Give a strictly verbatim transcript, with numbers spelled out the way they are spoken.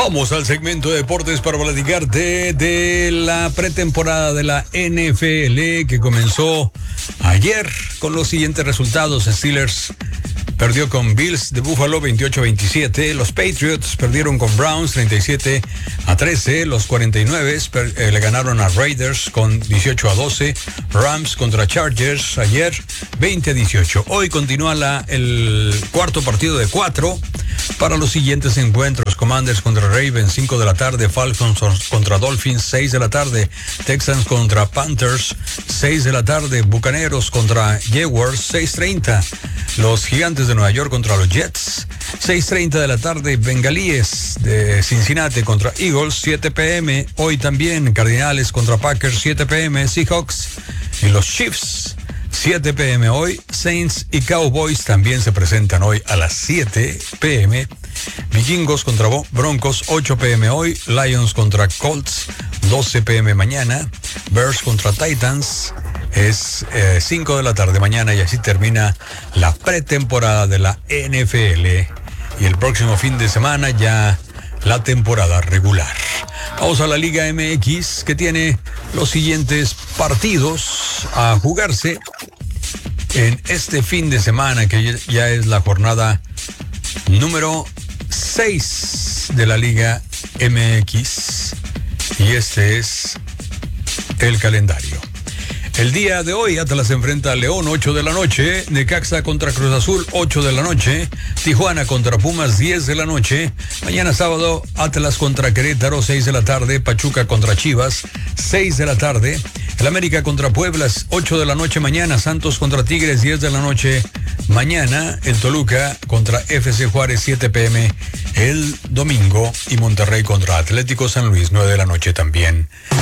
Vamos al segmento de deportes para platicarte de la pretemporada de la N F L que comenzó ayer con los siguientes resultados. Steelers perdió con Bills de Buffalo veintiocho a veintisiete. Los Patriots perdieron con Browns treinta y siete a trece. Los cuarenta y nueve per, eh, le ganaron a Raiders con dieciocho a doce. Rams contra Chargers ayer veinte a dieciocho. Hoy continúa la, el cuarto partido de cuatro para los siguientes encuentros. Commanders contra Ravens cinco de la tarde. Falcons contra Dolphins seis de la tarde. Texans contra Panthers seis de la tarde. Bucaneros contra Jaguars seis treinta. Los Gigantes de Nueva York contra los Jets seis treinta de la tarde. Bengalíes de Cincinnati contra Eagles siete p m Hoy también Cardinales contra Packers siete p m Seahawks y los Chiefs siete p m hoy. Saints y Cowboys también se presentan hoy a las siete p m Vikingos contra Broncos ocho p m hoy. Lions contra Colts doce p m mañana. Bears contra Titans es eh, cinco de la tarde mañana, y así termina la pretemporada de la N F L. Y el próximo fin de semana ya la temporada regular. Vamos a la Liga M X, que tiene los siguientes partidos a jugarse en este fin de semana, que ya es la jornada número seis de la Liga M X. Y este es el calendario. El día de hoy, Atlas se enfrenta a León, ocho de la noche. Necaxa contra Cruz Azul, ocho de la noche. Tijuana contra Pumas, diez de la noche. Mañana sábado, Atlas contra Querétaro, seis de la tarde. Pachuca contra Chivas, seis de la tarde. El América contra Puebla, ocho de la noche mañana. Santos contra Tigres, diez de la noche mañana. El Toluca contra F C Juárez, siete p m el domingo. Y Monterrey contra Atlético San Luis, nueve de la noche también